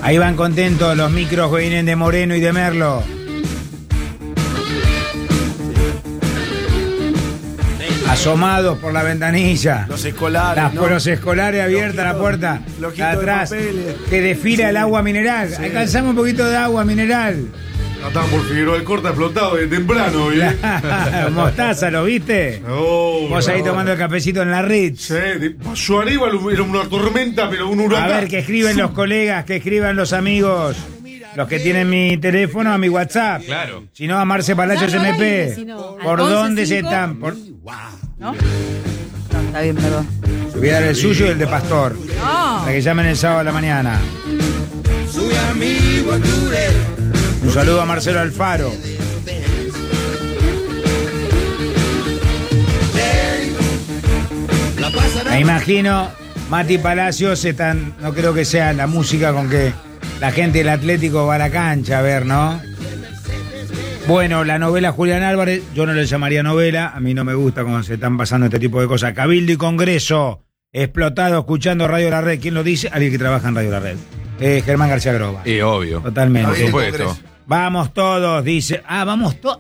Ahí van contentos los micros que vienen de Moreno y de Merlo. Asomados por la ventanilla. Los escolares, ¿no? Los escolares abierta la puerta de atrás. Que desfila el agua mineral. Sí. Alcanzamos un poquito de agua mineral. Estamos por Figueroa del Corta explotado de temprano, ¿eh? Mostaza, ¿lo viste? No, vos ahí tomando el cafecito en la Ritz. Sí, pasó arriba, era una tormenta, pero un huracán. A ver, que escriben los colegas, que escriban los amigos. Los que tienen mi teléfono, a mi WhatsApp. Claro. Si no, a Marce Palacios MP. Si no, ¿por dónde se están? ¿No? No, está bien, perdón. Voy a dar el suyo y el de Pastor. No. Para que llamen el sábado a la mañana. Un saludo a Marcelo Alfaro. Me imagino, Mati Palacios están, no creo que sea la música con que la gente del Atlético va a la cancha a ver, ¿no? Bueno, la novela Julián Álvarez, yo no le llamaría novela, a mí no me gusta cuando se están pasando este tipo de cosas. Cabildo y Congreso, explotado escuchando Radio La Red. ¿Quién lo dice? Alguien que trabaja en Radio La Red. Germán García Groba. Y obvio. Totalmente. Por supuesto. Vamos todos, dice. Vamos todos.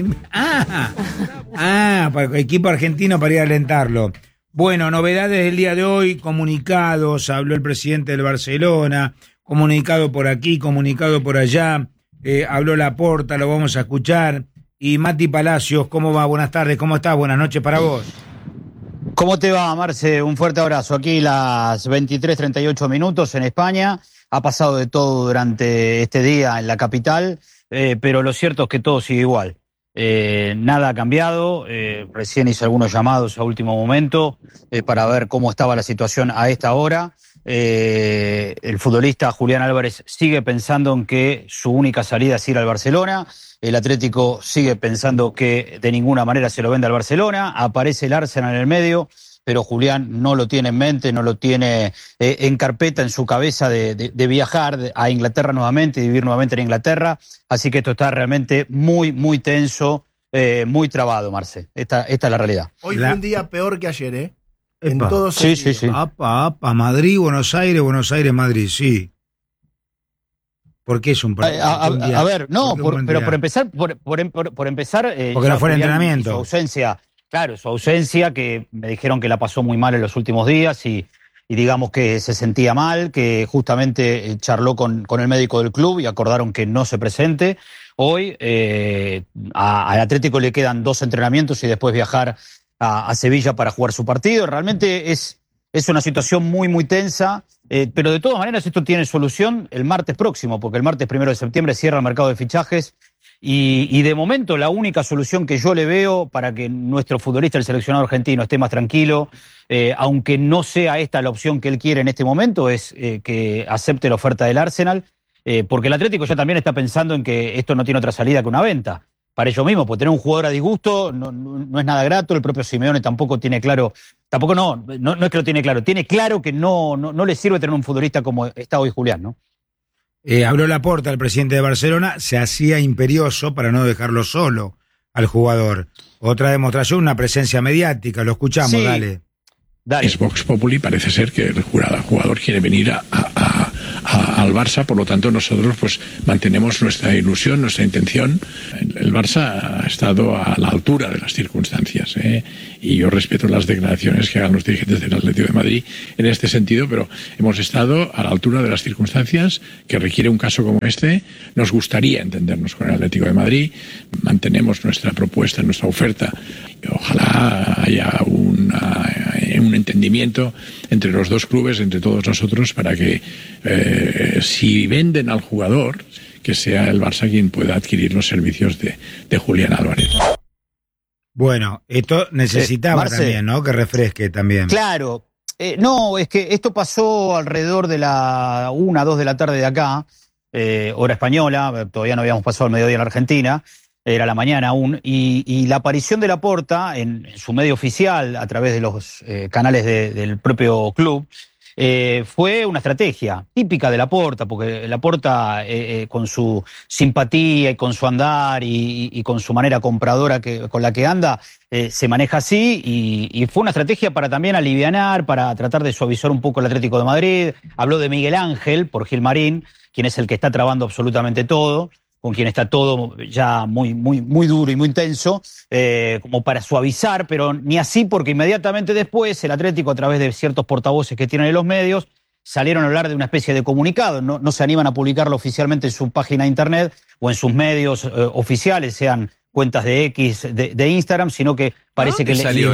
Para el equipo argentino para ir a alentarlo. Bueno, novedades del día de hoy, comunicados, habló el presidente del Barcelona, comunicado por aquí, comunicado por allá, habló Laporta, lo vamos a escuchar. Y Mati Palacios, ¿cómo va? Buenas tardes, ¿cómo estás? Buenas noches para vos. ¿Cómo te va, Marce? Un fuerte abrazo. Aquí las 23:38 en España. Ha pasado de todo durante este día en la capital, pero lo cierto es que todo sigue igual. Nada ha cambiado. Recién hice algunos llamados a último momento para ver cómo estaba la situación a esta hora. El futbolista Julián Álvarez sigue pensando en que su única salida es ir al Barcelona. El Atlético sigue pensando que de ninguna manera se lo vende al Barcelona. Aparece el Arsenal en el medio, pero Julián no lo tiene en mente, no lo tiene en carpeta, en su cabeza de viajar a Inglaterra nuevamente, de vivir nuevamente en Inglaterra. Así que esto está realmente muy, muy tenso, muy trabado, Marce. Esta es la realidad. Hoy fue un día peor que ayer, ¿eh? En Epa. todos Sí. Apa, Madrid, Buenos Aires, Madrid, sí. ¿Por qué es un partido? A ver, no, pero por empezar, porque no fue el entrenamiento. Su ausencia, claro, su ausencia, que me dijeron que la pasó muy mal en los últimos días y digamos que se sentía mal, que justamente charló con el médico del club y acordaron que no se presente. Hoy al Atlético le quedan 2 entrenamientos y después viajar a Sevilla para jugar su partido. Realmente es una situación muy, muy tensa, pero de todas maneras esto tiene solución el martes próximo, porque el martes 1 de septiembre cierra el mercado de fichajes y de momento la única solución que yo le veo para que nuestro futbolista, el seleccionado argentino, esté más tranquilo, aunque no sea esta la opción que él quiere en este momento, es que acepte la oferta del Arsenal, porque el Atlético ya también está pensando en que esto no tiene otra salida que una venta. Para ellos mismos, porque tener un jugador a disgusto no es nada grato. El propio Simeone tampoco tiene claro, no es que lo tiene claro que no le sirve tener un futbolista como está hoy Julián, ¿no? Habló Laporta, el presidente de Barcelona, se hacía imperioso para no dejarlo solo al jugador. Otra demostración, una presencia mediática, lo escuchamos, sí. Dale. Es Vox Populi, parece ser que el jugador quiere venir al Barça, por lo tanto nosotros pues mantenemos nuestra ilusión, nuestra intención. El Barça ha estado a la altura de las circunstancias, y yo respeto las declaraciones que hagan los dirigentes del Atlético de Madrid en este sentido, pero hemos estado a la altura de las circunstancias que requiere un caso como este. Nos gustaría entendernos con el Atlético de Madrid, mantenemos nuestra propuesta, nuestra oferta. Ojalá haya un entendimiento entre los dos clubes, entre todos nosotros, para que si venden al jugador, que sea el Barça quien pueda adquirir los servicios de Julián Álvarez. Bueno, esto necesitaba también, ¿no? Que refresque también. Claro. No, es que esto pasó alrededor de la 1, 2 de la tarde de acá, hora española, todavía no habíamos pasado al mediodía en la Argentina, era la mañana aún, y la aparición de Laporta en su medio oficial, a través de los canales del propio club, fue una estrategia típica de Laporta, porque Laporta con su simpatía y con su andar y con su manera compradora con la que anda, se maneja así y fue una estrategia para también alivianar, para tratar de suavizar un poco el Atlético de Madrid. Habló de Miguel Ángel por Gilmarín, quien es el que está trabando absolutamente todo, con quien está todo ya muy duro y muy intenso, como para suavizar, pero ni así, porque inmediatamente después el Atlético, a través de ciertos portavoces que tienen en los medios, salieron a hablar de una especie de comunicado. No se animan a publicarlo oficialmente en su página de internet o en sus medios oficiales, sean cuentas de X, de Instagram, sino que parece que salió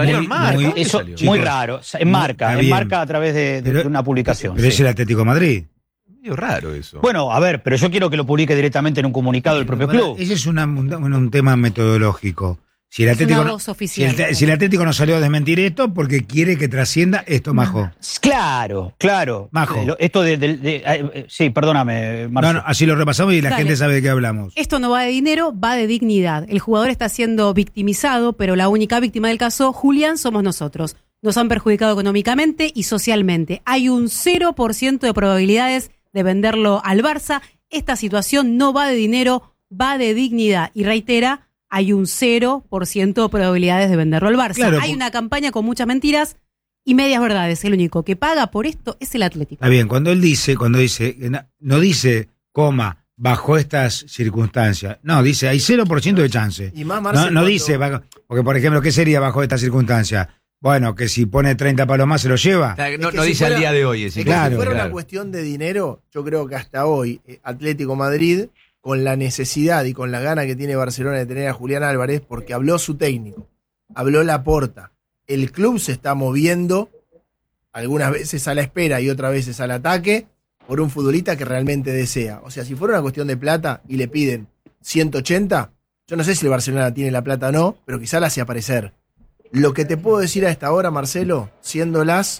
muy raro, en marca a través de una publicación. Pero es el Atlético de Madrid. Medio raro eso. Bueno, a ver, pero yo quiero que lo publique directamente en un comunicado del propio club. Ese es un tema metodológico. Si el Atlético, una voz oficial. Si el Atlético no salió a desmentir esto, porque quiere que trascienda esto, Majo. Claro. Majo. Esto sí, perdóname, Marcio. No, así lo repasamos y la gente sabe de qué hablamos. Esto no va de dinero, va de dignidad. El jugador está siendo victimizado, pero la única víctima del caso, Julián, somos nosotros. Nos han perjudicado económicamente y socialmente. Hay un 0% de probabilidades de venderlo al Barça. Esta situación no va de dinero, va de dignidad. Y reitera, hay un 0% de probabilidades de venderlo al Barça. Claro, hay una campaña con muchas mentiras y medias verdades. El único que paga por esto es el Atlético. Está bien, cuando dice, no dice, bajo estas circunstancias. No, dice, hay 0% de chance. Y más Marcelo, no dice, porque por ejemplo, ¿qué sería bajo estas circunstancias? Bueno, que si pone 30 palos más se lo lleva. No dice al día de hoy. Si fuera una cuestión de dinero, yo creo que hasta hoy Atlético Madrid, con la necesidad y con la gana que tiene Barcelona de tener a Julián Álvarez, porque habló su técnico, habló Laporta, el club se está moviendo, algunas veces a la espera y otras veces al ataque, por un futbolista que realmente desea. O sea, si fuera una cuestión de plata y le piden 180, yo no sé si el Barcelona tiene la plata o no, pero quizá la hace aparecer. Lo que te puedo decir a esta hora, Marcelo, siendo las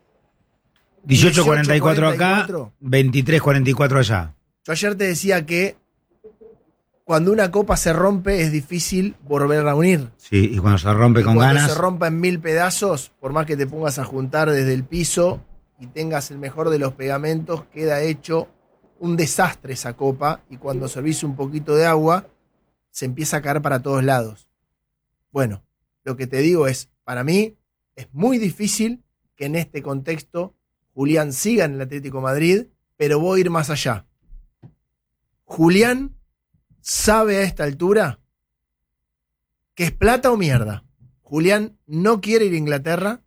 18:44 acá, 23:44 allá. Yo ayer te decía que cuando una copa se rompe es difícil volver a unir. Sí, y cuando se rompe con ganas. Cuando se rompa en 1000 pedazos, por más que te pongas a juntar desde el piso y tengas el mejor de los pegamentos, queda hecho un desastre esa copa, y cuando servís un poquito de agua, se empieza a caer para todos lados. Bueno, lo que te digo es, para mí, es muy difícil que en este contexto Julián siga en el Atlético de Madrid, pero voy a ir más allá. Julián sabe a esta altura que es plata o mierda. Julián no quiere ir a Inglaterra.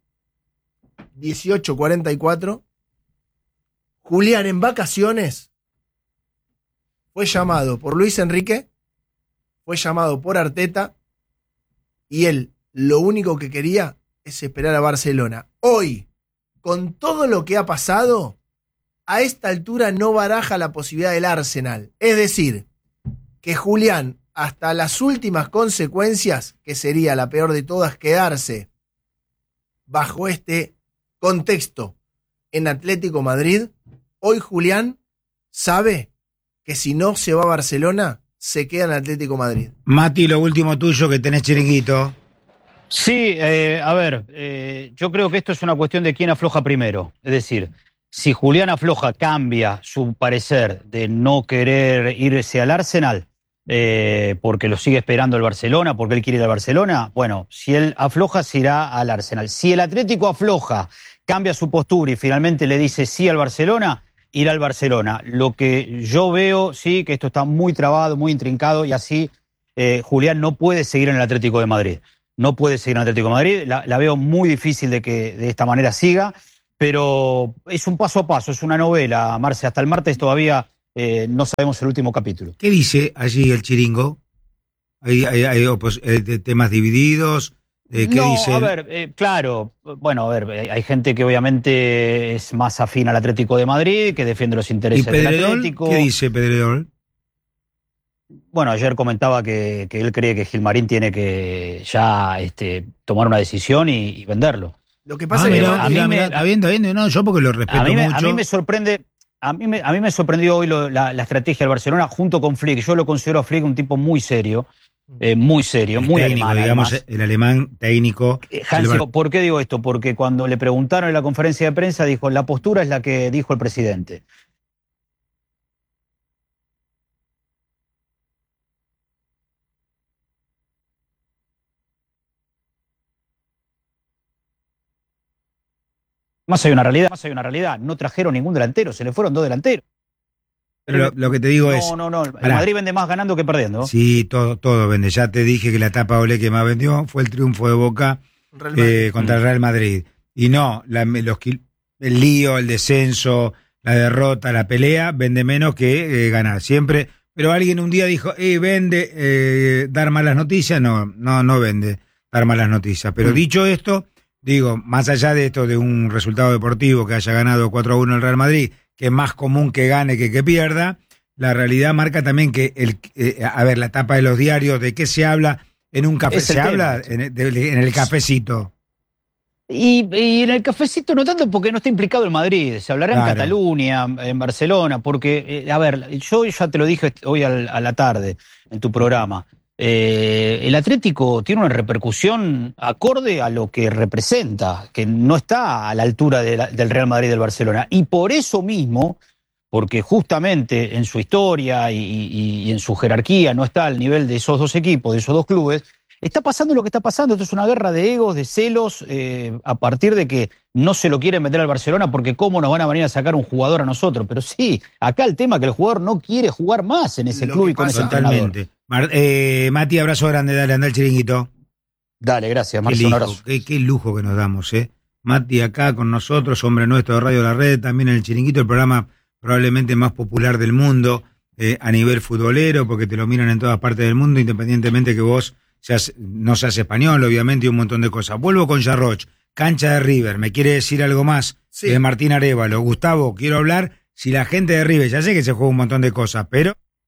18:44. Julián en vacaciones fue llamado por Luis Enrique, fue llamado por Arteta, y él lo único que quería es esperar a Barcelona. Hoy, con todo lo que ha pasado, a esta altura no baraja la posibilidad del Arsenal. Es decir, que Julián, hasta las últimas consecuencias, que sería la peor de todas, quedarse bajo este contexto en Atlético Madrid, hoy Julián sabe que si no se va a Barcelona, se queda en Atlético Madrid. Mati, lo último tuyo, que tenés chiringuito. Sí, a ver, yo creo que esto es una cuestión de quién afloja primero. Es decir, si Julián afloja, cambia su parecer de no querer irse al Arsenal, porque lo sigue esperando el Barcelona, porque él quiere ir al Barcelona, bueno, si él afloja, se irá al Arsenal. Si el Atlético afloja, cambia su postura y finalmente le dice sí al Barcelona, irá al Barcelona. Lo que yo veo, sí, que esto está muy trabado, muy intrincado, y así Julián no puede seguir en el Atlético de Madrid. No puede seguir en el Atlético de Madrid, la veo muy difícil de que de esta manera siga, pero es un paso a paso, es una novela, Marce. Hasta el martes todavía no sabemos el último capítulo. ¿Qué dice allí el chiringo? ¿Hay temas divididos? ¿Qué dice? A ver, claro, bueno, a ver, hay gente que obviamente es más afín al Atlético de Madrid, que defiende los intereses del Atlético. ¿Qué dice Pedrerol? Bueno, ayer comentaba que él cree que Gilmarín tiene que ya tomar una decisión y venderlo. Lo que pasa es que no, yo porque lo respeto mucho. A mí me sorprende. A mí me sorprendió hoy la estrategia del Barcelona junto con Flick. Yo lo considero a Flick un tipo muy serio, muy serio, muy técnico, alemán. digamos, además. el alemán técnico. Hansi, ¿por qué digo esto? Porque cuando le preguntaron en la conferencia de prensa, dijo, la postura es la que dijo el presidente. Más hay una realidad, no trajeron ningún delantero, se le fueron 2 delanteros. Pero lo que te digo es... No, el Madrid vende más ganando que perdiendo. Sí, todo vende. Ya te dije que la etapa Olé que más vendió fue el triunfo de Boca contra el Real Madrid. Y no, el lío, el descenso, la derrota, la pelea, vende menos que ganar. Siempre, pero alguien un día dijo, vende dar malas noticias. No vende dar malas noticias. Pero dicho esto, digo, más allá de esto de un resultado deportivo que haya ganado 4-1 el Real Madrid, que es más común que gane que pierda, la realidad marca también que la tapa de los diarios, ¿de qué se habla en un café? Se habla en el cafecito. Y en el cafecito no tanto porque no está implicado el Madrid, se hablará en Cataluña, en Barcelona, porque, yo ya te lo dije hoy a la tarde en tu programa, el Atlético tiene una repercusión acorde a lo que representa, que no está a la altura del Real Madrid y del Barcelona, y por eso mismo, porque justamente en su historia y en su jerarquía no está al nivel de esos 2 equipos, de esos 2 clubes, está pasando lo que está pasando. Esto es una guerra de egos, de celos, a partir de que no se lo quieren meter al Barcelona porque cómo nos van a venir a sacar un jugador a nosotros. Pero sí, acá el tema es que el jugador no quiere jugar más en ese club y con ese entrenador. Mati, abrazo grande, dale, anda el chiringuito. Dale, gracias, Marcio, un abrazo. Qué lujo que nos damos, Mati acá con nosotros, hombre nuestro de Radio La Red, también en el chiringuito, el programa probablemente más popular del mundo a nivel futbolero, porque te lo miran en todas partes del mundo, independientemente que vos no seas español, obviamente, y un montón de cosas. Vuelvo con Jarroch, cancha de River, ¿me quiere decir algo más? Sí. De Martín Arévalo. Gustavo, quiero hablar, si la gente de River, ya sé que se juega un montón de cosas, pero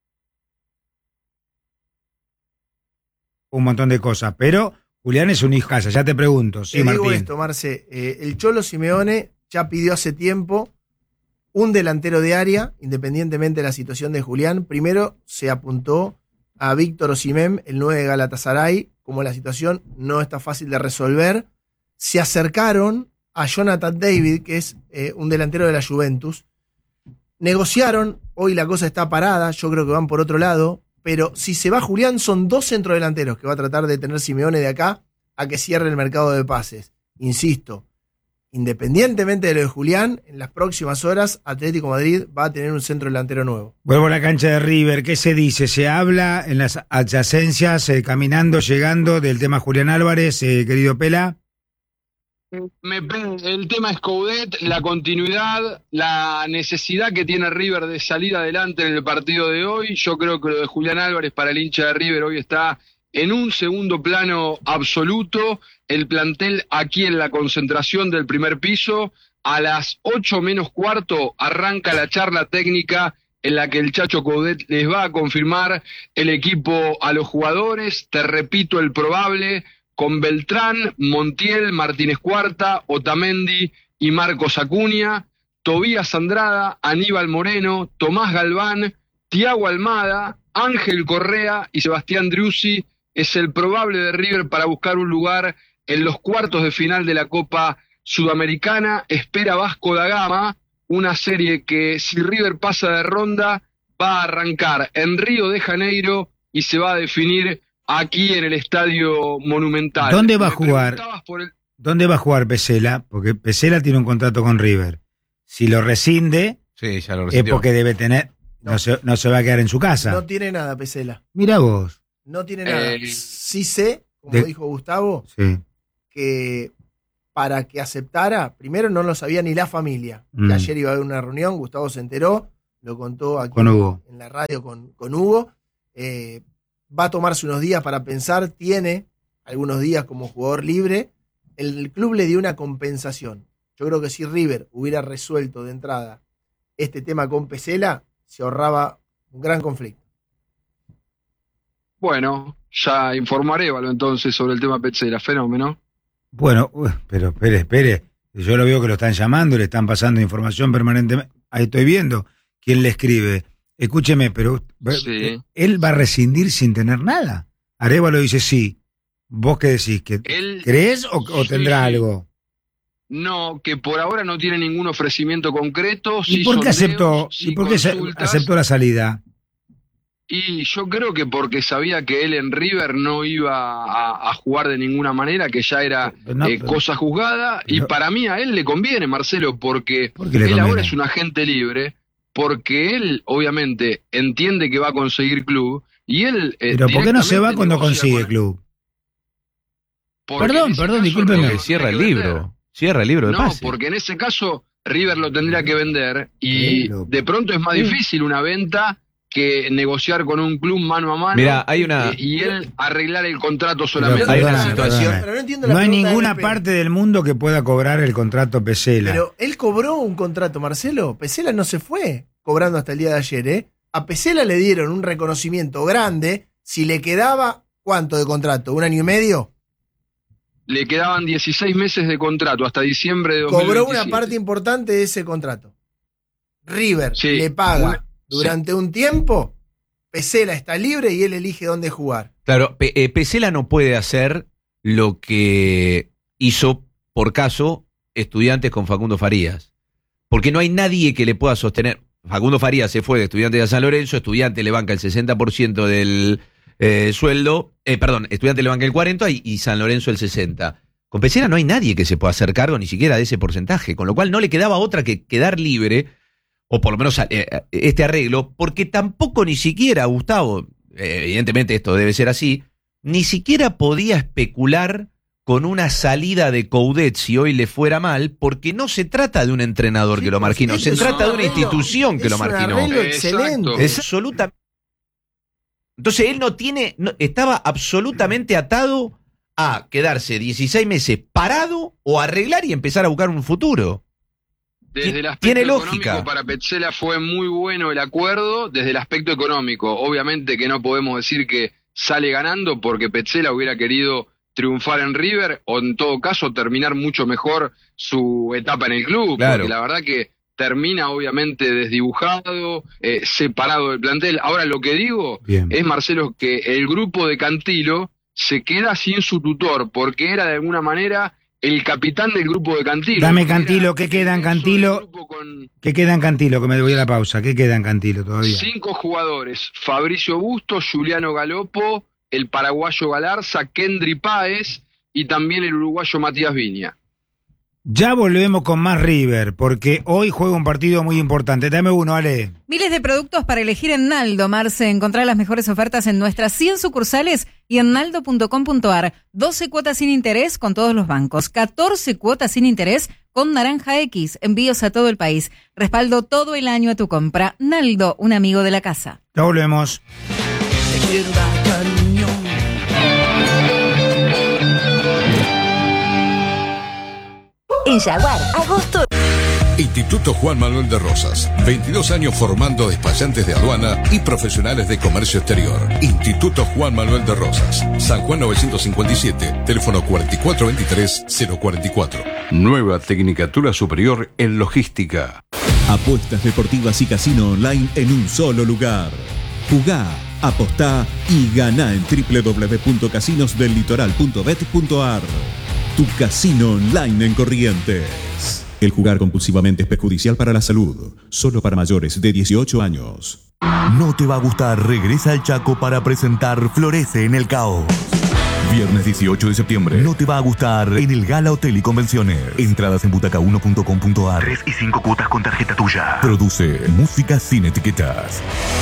Julián es un hijo casa, ya te pregunto. Sí, te Martín. digo esto, Marce, el Cholo Simeone ya pidió hace tiempo un delantero de área, independientemente de la situación de Julián. Primero se apuntó a Víctor Osimhen, el 9 de Galatasaray. Como la situación no está fácil de resolver, se acercaron a Jonathan David, que es un delantero de la Juventus. Negociaron, hoy la cosa está parada, yo creo que van por otro lado, pero si se va Julián son 2 centrodelanteros que va a tratar de tener Simeone de acá a que cierre el mercado de pases. Insisto, independientemente de lo de Julián, en las próximas horas Atlético Madrid va a tener un centro delantero nuevo. Vuelvo a la cancha de River. ¿Qué se dice? ¿Se habla en las adyacencias, caminando, llegando, del tema Julián Álvarez, querido Pela? El tema es Coudet, la continuidad, la necesidad que tiene River de salir adelante en el partido de hoy. Yo creo que lo de Julián Álvarez para el hincha de River hoy está en un segundo plano absoluto. El plantel aquí en la concentración del primer piso. A las 8 menos cuarto arranca la charla técnica en la que el Chacho Coudet les va a confirmar el equipo a los jugadores. Te repito el probable, con Beltrán, Montiel, Martínez Cuarta, Otamendi y Marcos Acuña, Tobías Andrada, Aníbal Moreno, Tomás Galván, Thiago Almada, Ángel Correa y Sebastián Driussi. Es el probable de River para buscar un lugar en los cuartos de final de la Copa Sudamericana. Espera Vasco da Gama, una serie que si River pasa de ronda va a arrancar en Río de Janeiro y se va a definir aquí en el Estadio Monumental. ¿Dónde va a jugar? ¿Dónde va a jugar Pesela? Porque Pesela tiene un contrato con River. Si lo rescinde, sí, ya lo es porque debe tener, no se va a quedar en su casa. No tiene nada Pesela. Mira vos. No tiene nada. Sí sé, como dijo Gustavo, sí, que para que aceptara, primero no lo sabía ni la familia. Que ayer iba a haber una reunión, Gustavo se enteró, lo contó aquí en la radio con Hugo. Va a tomarse unos días para pensar, tiene algunos días como jugador libre. El club le dio una compensación. Yo creo que si River hubiera resuelto de entrada este tema con Pesela, se ahorraba un gran conflicto. Bueno, ya informaré, Valo, entonces sobre el tema Pesela, fenómeno. Bueno, pero espere. Yo lo veo que lo están llamando, le están pasando información permanentemente. Ahí estoy viendo quién le escribe. Escúcheme, pero sí, él va a rescindir sin tener nada. Arévalo dice sí. ¿Vos qué decís? ¿Crees o tendrá algo? No, que por ahora no tiene ningún ofrecimiento concreto. ¿Y por qué aceptó la salida? Y yo creo que porque sabía que él en River no iba a jugar de ninguna manera, que ya era cosa juzgada, y para mí a él le conviene, Marcelo, porque él ahora es un agente libre, porque él obviamente entiende que va a conseguir club, y él... Pero ¿por qué no se va cuando consigue club? Perdón, discúlpeme. Cierra el libro de pase. No, porque en ese caso River lo tendría que vender, y de pronto es más difícil una venta que negociar con un club mano a mano. Mirá, hay y él arreglar el contrato solamente. Hay una situación. No hay ninguna parte del mundo que pueda cobrar el contrato Pesela. Pero él cobró un contrato, Marcelo. Pesela no se fue cobrando hasta el día de ayer, ¿eh? A Pesela le dieron un reconocimiento grande. Si le quedaba, ¿cuánto de contrato? ¿1 año y medio? Le quedaban 16 meses de contrato hasta diciembre de 2027. Cobró una parte importante de ese contrato. River le paga durante un tiempo. Pesela está libre y él elige dónde jugar. Claro, Pesela no puede hacer lo que hizo, por caso, Estudiantes con Facundo Farías. Porque no hay nadie que le pueda sostener. Facundo Farías se fue de Estudiantes a San Lorenzo, Estudiantes le banca el 60% del sueldo, Estudiantes le banca el 40% y San Lorenzo el 60%. Con Pesela no hay nadie que se pueda hacer cargo ni siquiera de ese porcentaje, con lo cual no le quedaba otra que quedar libre, o por lo menos este arreglo, porque tampoco ni siquiera, Gustavo, evidentemente esto debe ser así, ni siquiera podía especular con una salida de Coudet si hoy le fuera mal, porque no se trata de un entrenador que lo marginó, se trata de una institución que lo marginó. Excelente. Es absolutamente. Entonces él estaba absolutamente atado a quedarse 16 meses parado o arreglar y empezar a buscar un futuro. Desde el aspecto tiene económico, lógica. Para Petzela fue muy bueno el acuerdo desde el aspecto económico. Obviamente que no podemos decir que sale ganando, porque Petzela hubiera querido triunfar en River, o en todo caso terminar mucho mejor su etapa en el club, claro. Porque la verdad que termina obviamente desdibujado, separado del plantel. Ahora lo que digo es, Marcelo, que el grupo de Cantilo se queda sin su tutor, porque era de alguna manera el capitán del grupo de Cantilo. Dame Cantilo, ¿qué queda en Cantilo? ¿Qué queda en Cantilo? Que me voy a la pausa. ¿Qué queda en Cantilo todavía? 5 jugadores: Fabricio Bustos, Juliano Galopo, el paraguayo Galarza, Kendry Páez y también el uruguayo Matías Viña. Ya volvemos con más River, porque hoy juega un partido muy importante. Dame uno, Ale. Miles de productos para elegir en Naldo, Marce. Encontrar las mejores ofertas en nuestras 100 sucursales y en naldo.com.ar. 12 cuotas sin interés con todos los bancos. 14 cuotas sin interés con Naranja X. Envíos a todo el país. Respaldo todo el año a tu compra. Naldo, un amigo de la casa. Ya volvemos. En Jaguar, agosto. Instituto Juan Manuel de Rosas. 22 años formando despachantes de aduana y profesionales de comercio exterior. Instituto Juan Manuel de Rosas. San Juan 957, teléfono 4423-044. Nueva Tecnicatura Superior en Logística. Apuestas deportivas y casino online en un solo lugar. Jugá, apostá y ganá en www.casinosdellitoral.bet.ar. Tu casino online en Corrientes. El jugar compulsivamente es perjudicial para la salud. Solo para mayores de 18 años. No te va a gustar. Regresa al Chaco para presentar Florece en el Caos. Viernes 18 de septiembre. No te va a gustar en el Gala Hotel y Convenciones. Entradas en butaca1.com.ar. 3 y 5 cuotas con tarjeta tuya. Produce Música sin etiquetas.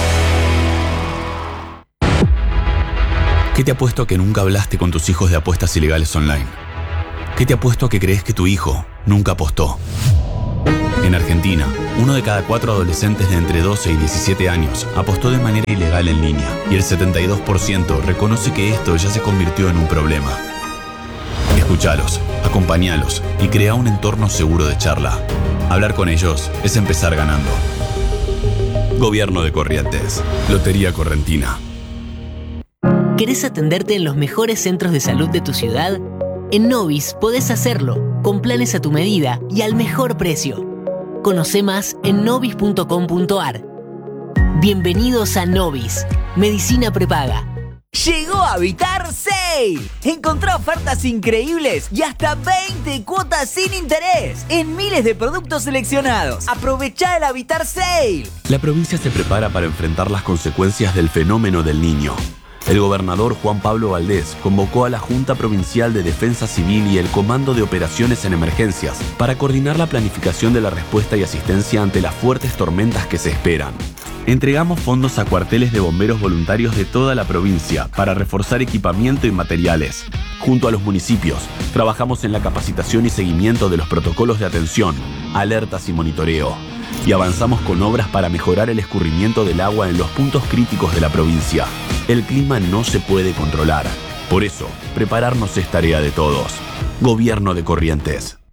¿Qué te apuesto a que nunca hablaste con tus hijos de apuestas ilegales online? ¿Qué te apuesto a que crees que tu hijo nunca apostó? En Argentina, 1 de cada 4 adolescentes de entre 12 y 17 años apostó de manera ilegal en línea, y el 72% reconoce que esto ya se convirtió en un problema. Escúchalos, acompáñalos y crea un entorno seguro de charla. Hablar con ellos es empezar ganando. Gobierno de Corrientes. Lotería Correntina. ¿Querés atenderte en los mejores centros de salud de tu ciudad? En Novis podés hacerlo, con planes a tu medida y al mejor precio. Conoce más en novis.com.ar. Bienvenidos a Novis, Medicina Prepaga. Llegó Habitar Sale. Encontrá ofertas increíbles y hasta 20 cuotas sin interés en miles de productos seleccionados. Aprovechá el Habitar Sale. La provincia se prepara para enfrentar las consecuencias del fenómeno del Niño. El gobernador Juan Pablo Valdés convocó a la Junta Provincial de Defensa Civil y el Comando de Operaciones en Emergencias para coordinar la planificación de la respuesta y asistencia ante las fuertes tormentas que se esperan. Entregamos fondos a cuarteles de bomberos voluntarios de toda la provincia para reforzar equipamiento y materiales. Junto a los municipios, trabajamos en la capacitación y seguimiento de los protocolos de atención, alertas y monitoreo. Y avanzamos con obras para mejorar el escurrimiento del agua en los puntos críticos de la provincia. El clima no se puede controlar. Por eso, prepararnos es tarea de todos. Gobierno de Corrientes.